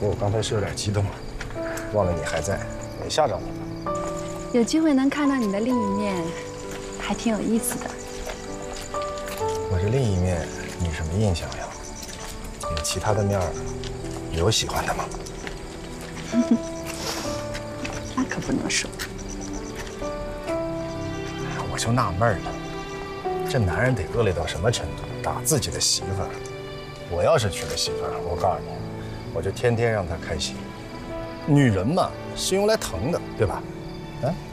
过我刚才是有点激动了，忘了你还在，没吓着你。 有机会能看到你的另一面，还挺有意思的。 我这另一面，你什么印象呀？你其他的面儿有喜欢的吗？ 那可不能说。 我就纳闷了，这男人得恶劣到什么程度，打自己的媳妇儿？我要是娶了媳妇儿，我告诉你，我就天天让她开心。女人嘛，是用来疼的，对吧？啊？